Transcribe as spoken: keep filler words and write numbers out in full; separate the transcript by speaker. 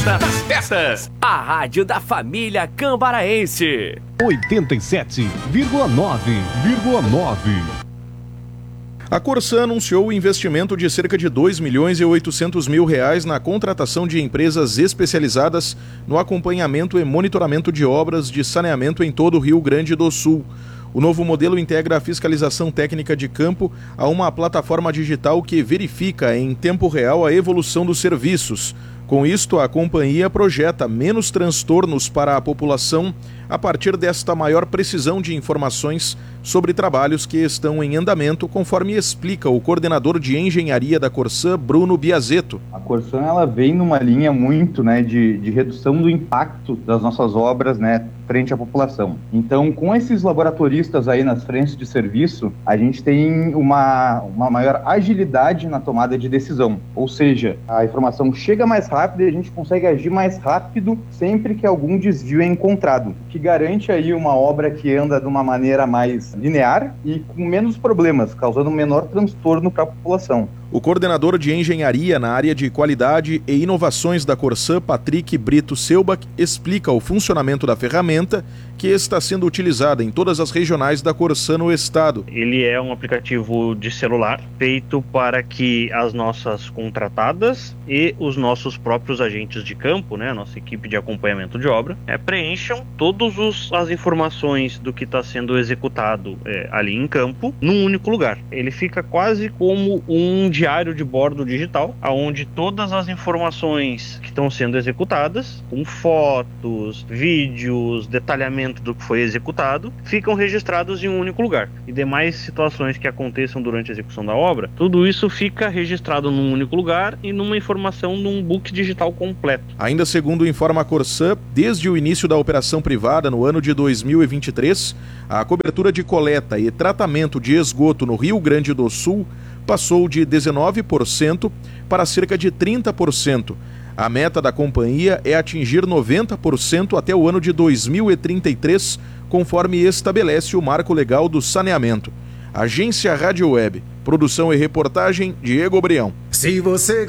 Speaker 1: Festa das Festas, a rádio da família cambaraense.
Speaker 2: oitenta e sete vírgula nove.
Speaker 3: A Corsã anunciou o investimento de cerca de dois milhões e oitocentos mil reais na contratação de empresas especializadas no acompanhamento e monitoramento de obras de saneamento em todo o Rio Grande do Sul. O novo modelo integra a fiscalização técnica de campo a uma plataforma digital que verifica em tempo real a evolução dos serviços. Com isto, a companhia projeta menos transtornos para a população a partir desta maior precisão de informações sobre trabalhos que estão em andamento, conforme explica o coordenador de engenharia da Corsã, Bruno Biazetto.
Speaker 4: A Corsã ela vem numa linha muito né, de, de redução do impacto das nossas obras né, frente à população. Então, com esses laboratoristas aí nas frentes de serviço, a gente tem uma, uma maior agilidade na tomada de decisão. Ou seja, a informação chega mais rápido e a gente consegue agir mais rápido sempre que algum desvio é encontrado, que garante aí uma obra que anda de uma maneira mais linear e com menos problemas, causando um menor transtorno para a população.
Speaker 3: O coordenador de engenharia na área de qualidade e inovações da Corsã, Patrick Brito Selbach, explica o funcionamento da ferramenta que está sendo utilizada em todas as regionais da Corsã no estado.
Speaker 5: Ele é um aplicativo de celular feito para que as nossas contratadas e os nossos próprios agentes de campo, né, a nossa equipe de acompanhamento de obra, é, preencham todas as informações do que está sendo executado é, ali em campo num único lugar. Ele fica quase como um diário de bordo digital, onde todas as informações que estão sendo executadas, com fotos, vídeos, detalhamento do que foi executado, ficam registrados em um único lugar. E demais situações que aconteçam durante a execução da obra, tudo isso fica registrado num único lugar e numa informação num book digital completo.
Speaker 3: Ainda segundo informa a Corsã, desde o início da operação privada no ano de dois mil e vinte e três, a cobertura de coleta e tratamento de esgoto no Rio Grande do Sul passou de dezenove por cento para cerca de trinta por cento. A meta da companhia é atingir noventa por cento até o ano de dois mil e trinta e três, conforme estabelece o Marco Legal do Saneamento. Agência Rádio Web. Produção e reportagem, Diego Brião.
Speaker 6: Se você